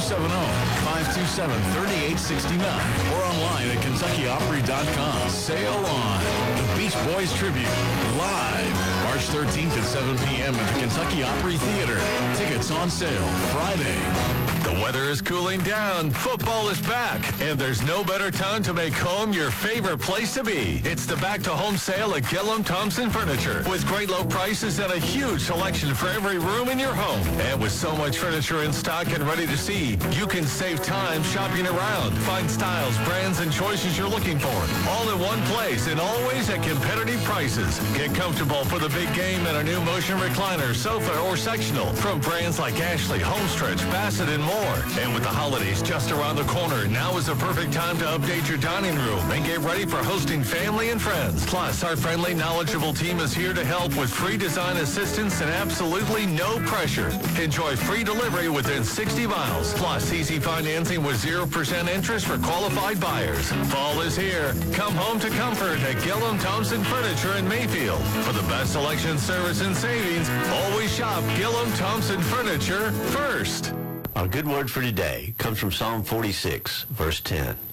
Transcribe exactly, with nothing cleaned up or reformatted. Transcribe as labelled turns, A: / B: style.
A: seven zero, five two seven, three eight six nine or online at Kentucky Opry dot com. Sail on. The Beach Boys Tribute, live March thirteenth at seven p.m. at the Kentucky Opry Theater. Tickets on sale Friday.
B: The weather is cooling down, football is back, and there's no better time to make home your favorite place to be. It's the back-to-home sale at Gillum Thompson Furniture, with great low prices and a huge selection for every room in your home. And with so much furniture in stock and ready to see, you can save time shopping around. Find styles, brands, and choices you're looking for, all in one place and always at competitive prices. Get comfortable for the big game in a new motion recliner, sofa, or sectional from brands like Ashley, Homestretch, Bassett, and more. And with the holidays just around the corner, now is the perfect time to update your dining room and get ready for hosting family and friends. Plus, our friendly, knowledgeable team is here to help with free design assistance and absolutely no pressure. Enjoy free delivery within sixty miles, plus easy financing with zero percent interest for qualified buyers. Fall is here. Come home to comfort at Gillum Thompson Furniture in Mayfield. For the best selection, service, and savings, always shop Gillum Thompson Furniture first.
C: Our good word for today comes from Psalm forty-six, verse ten.